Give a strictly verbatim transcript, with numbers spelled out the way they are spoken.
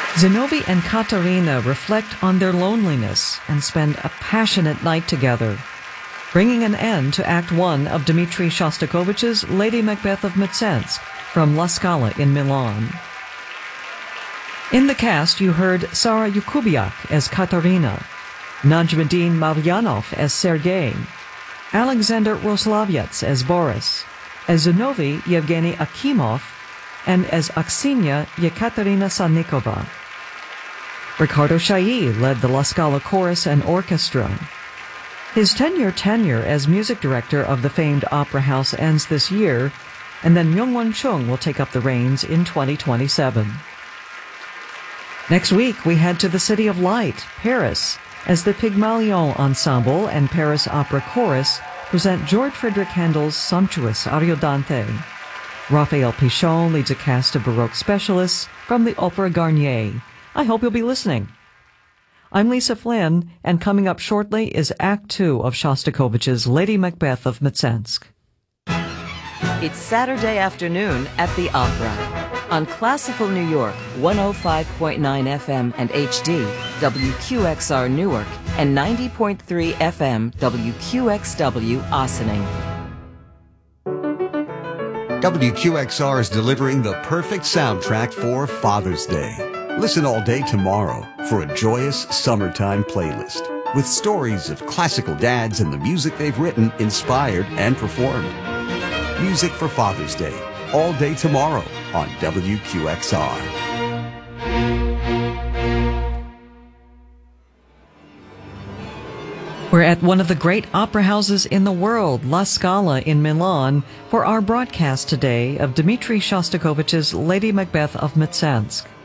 Zinovy and Katarina reflect on their loneliness and spend a passionate night together, bringing an end to Act One of Dmitri Shostakovich's Lady Macbeth of Mtsensk from La Scala in Milan. In the cast, you heard Sara Yakubiak as Katarina, Najmuddin Maryanov as Sergei, Alexander Roslavyets as Boris, as Zinovy Yevgeny Akimov, and as Aksiniya Yekaterina Sannikova. Ricardo Chailly led the La Scala Chorus and Orchestra. His ten-year tenure as music director of the famed opera house ends this year, and then Myung-Won Chung will take up the reins in twenty twenty-seven. Next week, we head to the City of Light, Paris, as the Pygmalion Ensemble and Paris Opera Chorus present George Frederick Handel's sumptuous Ariodante. Raphael Pichon leads a cast of Baroque specialists from the Opera Garnier. I hope you'll be listening. I'm Lisa Flynn, and coming up shortly is Act Two of Shostakovich's Lady Macbeth of Mtsensk. It's Saturday afternoon at the Opera. On Classical New York, one oh five point nine F M and H D, W Q X R Newark, and ninety point three F M, W Q X W Ossining. W Q X R is delivering the perfect soundtrack for Father's Day. Listen all day tomorrow for a joyous summertime playlist with stories of classical dads and the music they've written, inspired, and performed. Music for Father's Day, all day tomorrow on W Q X R. We're at one of the great opera houses in the world, La Scala in Milan, for our broadcast today of Dmitri Shostakovich's Lady Macbeth of Mtsensk.